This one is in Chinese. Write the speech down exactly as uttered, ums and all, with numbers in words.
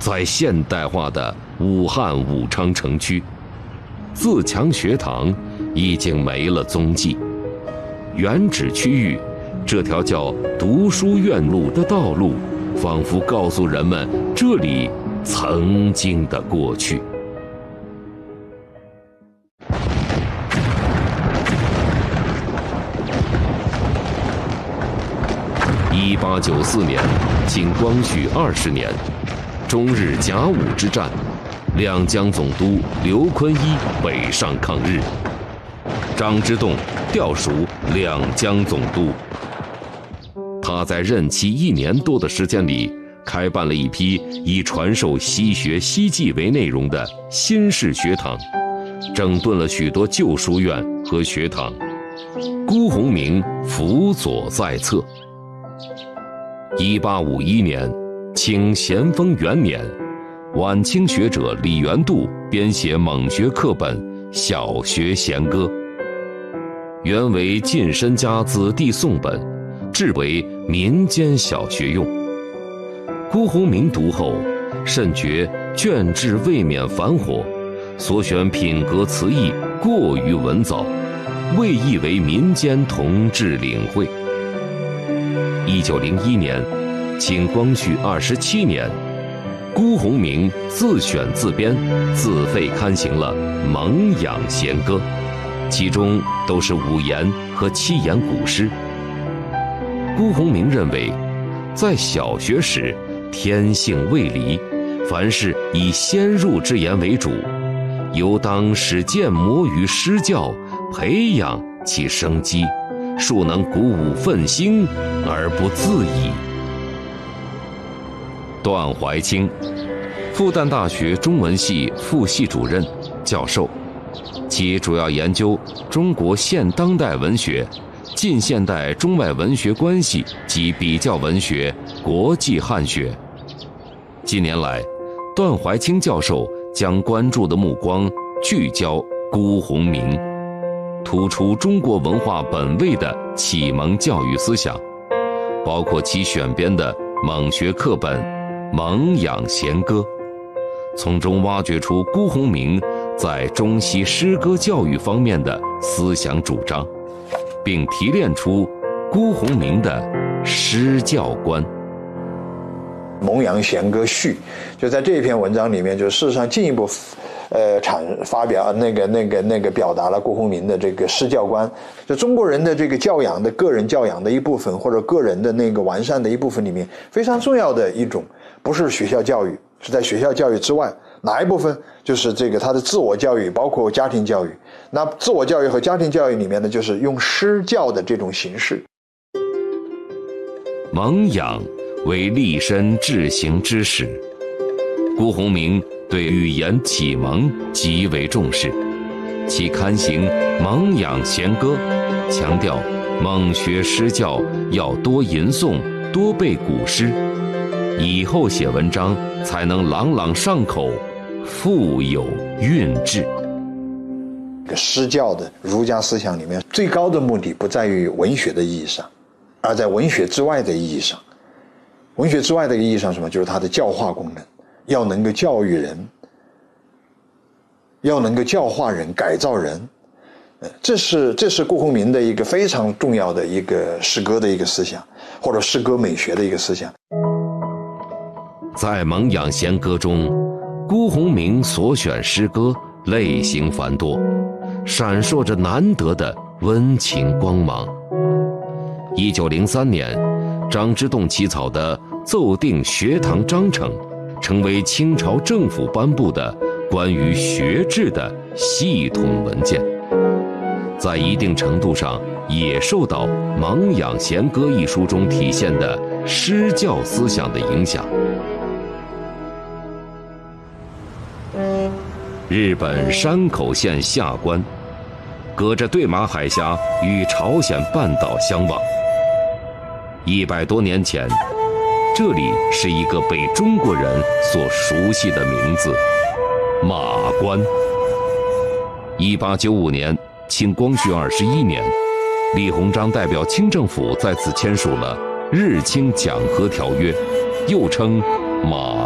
在现代化的武汉武昌城区，自强学堂已经没了踪迹。原址区域，这条叫读书院路的道路，仿佛告诉人们这里曾经的过去。一八九四年，清光绪二十年，中日甲午之战，两江总督刘坤一北上抗日，张之洞调属两江总督。他在任期一年多的时间里，开办了一批以传授西学西技为内容的新式学堂，整顿了许多旧书院和学堂。辜鸿铭辅佐在侧。一八五一年，清咸丰元年，晚清学者李元度编写蒙学课本《小学弦歌》，原为近身家子弟诵本，制为民间小学用。辜鸿铭读后，甚觉卷帙未免繁火，所选品格词义过于文藻，未易为民间同志领会。一九零一年，清光绪二十七年，辜鸿铭自选自编、自费刊行了《蒙养弦歌》，其中都是五言和七言古诗。辜鸿铭认为，在小学时天性未离，凡事以先入之言为主，尤当使剑磨于诗教，培养其生机，庶能鼓舞奋兴而不自已。段怀清，复旦大学中文系副系主任、教授，其主要研究中国现当代文学、近现代中外文学关系及比较文学、国际汉学。近年来，段怀清教授将关注的目光聚焦辜鸿铭，突出中国文化本位的启蒙教育思想，包括其选编的蒙学课本《蒙养弦歌》，从中挖掘出辜鸿铭在中西诗歌教育方面的思想主张，并提炼出辜鸿铭的诗教观。 《蒙养弦歌序》就在这篇文章里面，就事实上进一步呃阐发表那个那个那个表达了辜鸿铭的这个诗教观。就中国人的这个教养的个人教养的一部分，或者个人的那个完善的一部分里面，非常重要的一种，不是学校教育，是在学校教育之外，哪一部分就是这个他的自我教育，包括家庭教育。那自我教育和家庭教育里面呢，就是用诗教的这种形式。 蒙养为立身志行之始，辜鸿铭对语言启蒙极为重视，其刊行《蒙养弦歌》，强调蒙学诗教要多吟诵、多背古诗，以后写文章才能朗朗上口，富有韵致。 诗教的儒家思想里面，最高的目的不在于文学的意义上，而在文学之外的意义上。文学之外的意义上什么？就是它的教化功能，要能够教育人，要能够教化人、改造人。这是这是辜鸿铭的一个非常重要的一个诗歌的一个思想，或者诗歌美学的一个思想。 在《蒙养弦歌》中，辜鸿铭所选诗歌类型繁多，闪烁着难得的温情光芒。一九零三年，张之洞起草的奏定学堂章程，成为清朝政府颁布的关于学制的系统文件，在一定程度上也受到《蒙养弦歌》一书中体现的诗教思想的影响。日本山口县下关，隔着对马海峡与朝鲜半岛相望。一百多年前，这里是一个被中国人所熟悉的名字——马关。一八九五年，清光绪二十一年，李鸿章代表清政府在此签署了《日清讲和条约》，又称马